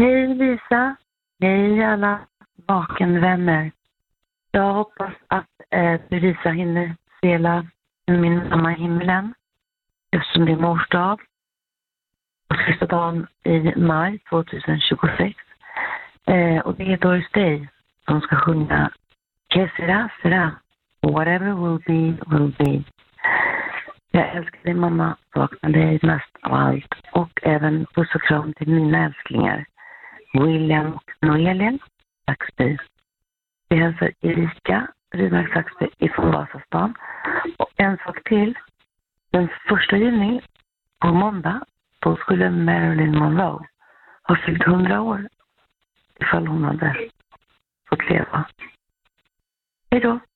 Hej Lisa, hej alla vakenvänner. Jag hoppas att du Lisa hinner spela Min mamma i himlen eftersom det är mors dag. Och sista dagen i maj 2026. Och det är Doris Day som ska sjunga Que sera, sera. Whatever will be, will be. Jag älskar dig mamma, saknar dig mest av allt. Och även puss och kram till mina älsklingar. William och Noelia Saxby. Vi hälsar Erika Rydmark Saxby ifrån Vasastan. Och en sak till. Den 1 juni på måndag då skulle Marilyn Monroe ha fyllt 100 år ifall hon hade fått leva. Hej då!